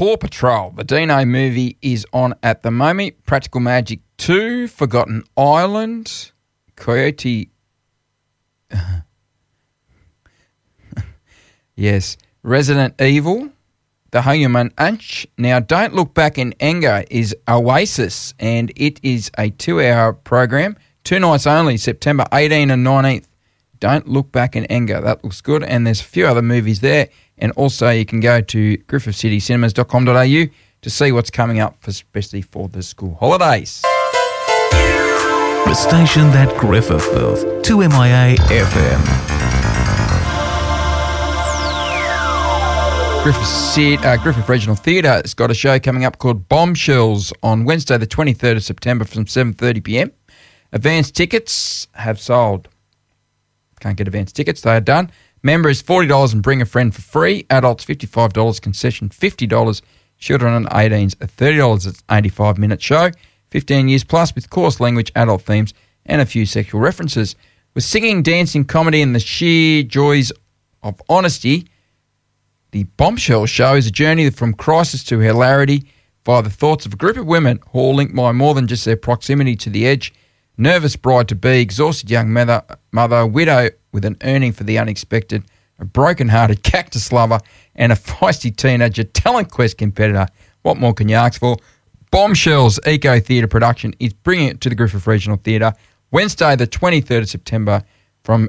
Paw Patrol. The Dino movie is on at the moment. Practical Magic 2, Forgotten Island, Coyote... yes, Resident Evil, The Human Inch. Now, Don't Look Back in Anger is Oasis, and it is a 2-hour program, 2 nights only, September 18 and 19th. Don't Look Back in Anger. That looks good, and there's a few other movies there. And also you can go to griffithcitycinemas.com.au to see what's coming up, especially for the school holidays. The station that Griffith built, 2MIA FM. Griffith Regional Theatre has got a show coming up called Bombshells on Wednesday the 23rd of September from 7:30pm. Advance tickets have sold. Can't get advance tickets, they are done. Member is $40 and bring a friend for free. Adults $55, concession $50. Children and 18s are $30. It's an 85-minute show. 15 years plus with coarse language, adult themes and a few sexual references. With singing, dancing, comedy and the sheer joys of honesty, the Bombshell Show is a journey from crisis to hilarity via the thoughts of a group of women all linked by more than just their proximity to the edge. Nervous bride-to-be, exhausted young mother, widow with an earning for the unexpected, a broken-hearted cactus lover, and a feisty teenager talent quest competitor. What more can you ask for? Bombshells Eco Theatre production is bringing it to the Griffith Regional Theatre Wednesday the 23rd of September from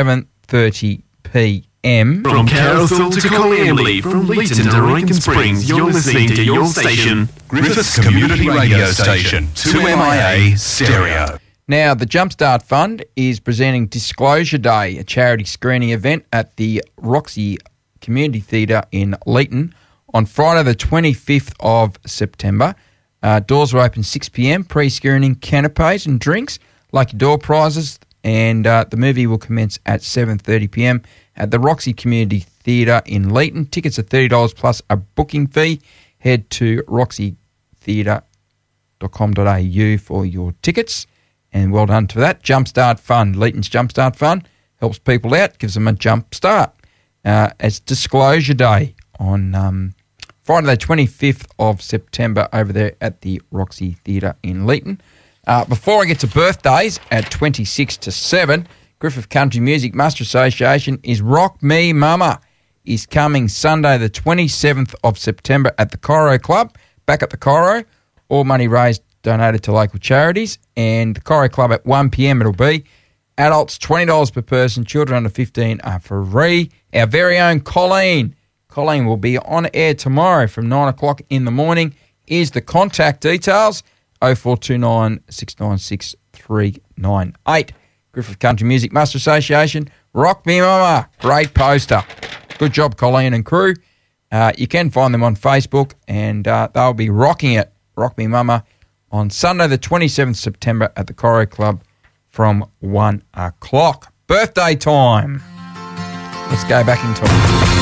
7:30pm. From Carousel to Coleambally, from Leeton to Rankin Springs, you're listening to your station, Griffith's Community Radio Station, 2MIA Stereo. Now, the Jumpstart Fund is presenting Disclosure Day, a charity screening event at the Roxy Community Theatre in Leeton on Friday the 25th of September. Doors are open 6pm, pre-screening, canapes and drinks, lucky door prizes, and the movie will commence at 7:30pm at the Roxy Community Theatre in Leeton. Tickets are $30 plus a booking fee. Head to roxytheatre.com.au for your tickets. And well done to that. Jumpstart Fund, Leeton's Jumpstart Fund, helps people out, gives them a jump start. It's Disclosure Day on Friday the 25th of September over there at the Roxy Theatre in Leeton. Before I get to birthdays at 26 to 7, Griffith Country Music Master Association is Rock Me Mama is coming Sunday the 27th of September at the Cairo Club, back at the Cairo. All money raised donated to local charities, and the Cairo Club at 1pm it'll be. Adults $20 per person, children under 15 are free. Our very own Colleen will be on air tomorrow from 9 o'clock in the morning. Here's the contact details, 0429 696 398. Griffith Country Music Master Association, Rock Me Mama, great poster. Good job, Colleen and crew. You can find them on Facebook, and they'll be rocking it, Rock Me Mama, on Sunday the 27th September at the Cairo Club from 1 o'clock. Birthday time. Let's go back in time.